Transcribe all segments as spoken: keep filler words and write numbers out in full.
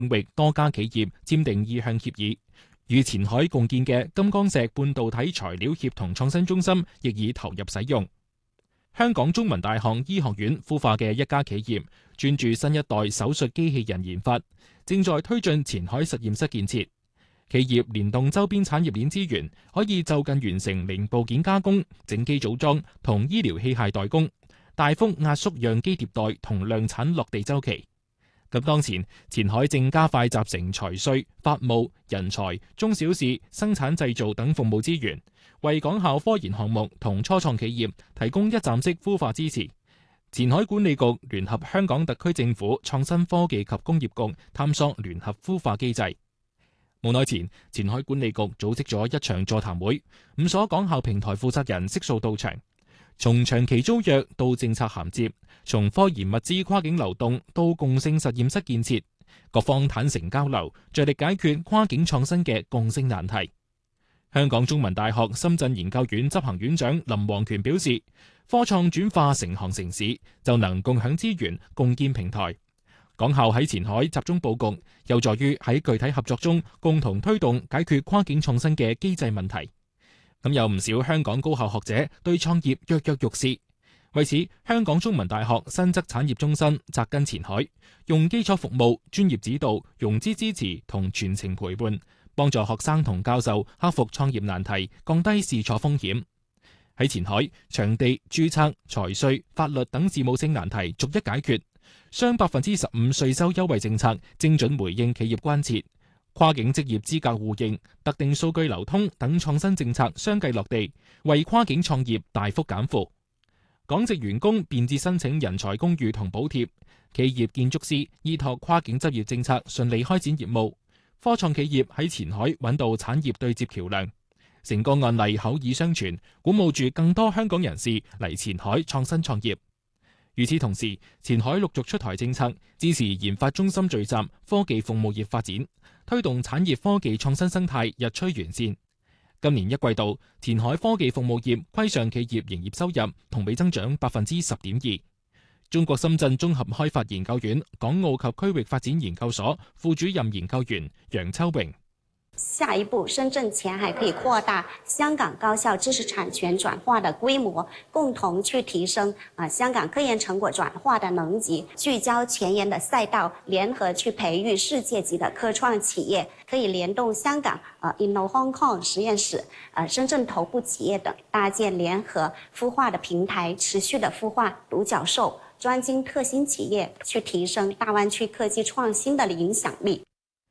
領域多家企業簽訂意向協議，與前海共建嘅金剛石半導體材料協同創新中心亦已投入使用。香港中文大學醫學院孵化嘅一家企業，專注新一代手術機器人研發，正在推進前海實驗室建設。企業聯動周邊產業鏈資源，可以就近完成零部件加工、整機組裝同醫療器械代工，大幅壓縮樣機迭代同量產落地周期。咁當前，前海正加快集成財稅、法務、人才、中小試、生產製造等服務資源，為港校科研項目同初創企業提供一站式孵化支持。前海管理局聯合香港特區政府創新科技及工業局探索聯合孵化機制。冇耐前，前海管理局組織咗一場座談會，五所港校平台負責人悉數到場。從長期租約到政策銜接，從科研物資跨境流動到共性實驗室建設，各方坦誠交流，着力解決跨境創新嘅共性難題。香港中文大學深圳研究院執行院長林王權表示，科創轉化成行成市，就能共享資源、共建平台。港校喺前海集中佈局，有助於喺具體合作中共同推動解決跨境創新嘅機制問題。咁有唔少香港高校學者對創業躍躍欲試，為此香港中文大學新澤產業中心扎根前海，用基礎服務、專業指導、融資支持同全程陪伴，幫助學生同教授克服創業難題，降低試錯風險。喺前海，場地、註冊、財稅、法律等事務性難題逐一解決，雙百分之十五稅收優惠政策精準回應企業關切。跨境職業資格互認、特定數據流通等創新政策相繼落地，為跨境創業大幅減負。港籍員工便捷申請人才公寓同補貼，企業建築師依託跨境執業政策順利開展業務。科創企業喺前海揾到產業對接橋樑，成個案例口耳相傳，鼓舞住更多香港人士嚟前海創新創業。與此同時，前海陸續出台政策，支持研發中心聚集科技服務業發展，推動產業科技創新生態日趨完善。今年一季度，前海科技服務業規上企業營業收入同比增長百分之十點二。中國深圳綜合開發研究院港澳及區域發展研究所副主任研究員楊秋榮。 下一步，深圳前海可以擴大香港高校知識產權轉化的規模，共同去提升啊香港科研成果轉化的能級，聚焦前沿的賽道，聯合去培育世界級的科創企業，可以聯動香港啊 Inno Hong Kong 實驗室、啊深圳頭部企業等，搭建聯合孵化的平台，持續的孵化獨角獸、專精特新企業，去提升大灣區科技創新的影響力。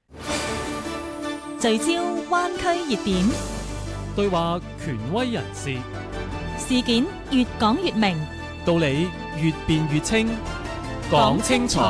聚焦灣區熱點， 對話權威人士， 事件越講越明， 道理越辯越清，講清楚。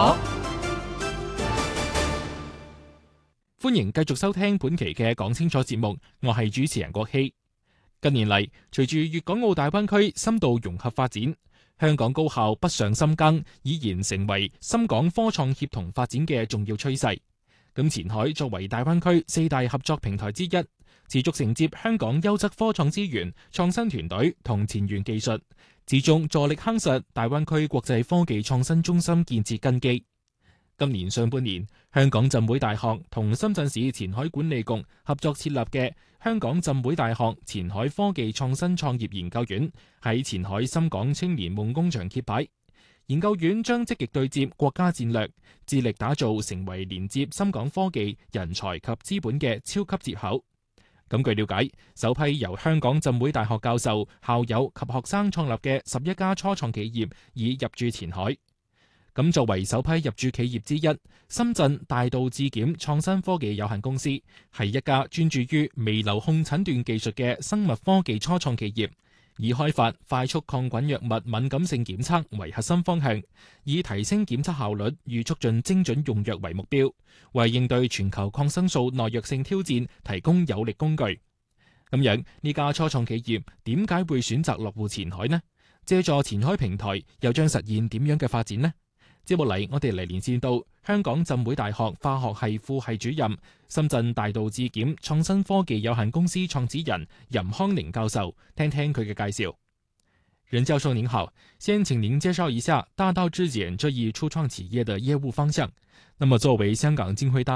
歡迎繼續收聽本期嘅講清楚節目，我係主持人郭希。近年嚟，隨住粵港澳大灣區深度融合發展，香港高校北上深耕已然成為深港科創協同發展嘅重要趨勢。咁前海作為大灣區四大合作平台之一，持續承接香港優質科創資源、創新團隊同前沿技術，始終助力夯實大灣區國際科技創新中心建設根基。今年上半年，香港浸會大學同深圳市前海管理局合作設立嘅香港浸會大學前海科技創新創業研究院喺前海深港青年夢工場揭牌。研究院將積極對接國家戰略，致力打造成為連接深港科技人才及資本嘅超級接口。咁據了解，首批由香港浸會大學教授、校友及學生創立嘅十一家初創企業已入駐前海。咁作為首批入駐企業之一，深圳大道智檢創新科技有限公司係一家專注於微流控診斷技術嘅生物科技初創企業。以開發快速抗菌藥物敏感性檢測為核心方向，以提升檢測效率與促進精準用藥為目標，為應對全球抗生素耐藥性挑戰提供有力工具。咁樣呢家初創企業點解會選擇落戶前海呢？借助前海平台又將實現點樣嘅發展呢？接落嚟，我哋嚟連線到香港浸會大學化學系副系主任、深圳大道智檢創新科技有限公司創始人任康寧教授，聽聽佢嘅介紹。任教授您好，先請您介紹一下大道智檢這一初創企業的業務方向。那麼作為香港浸會大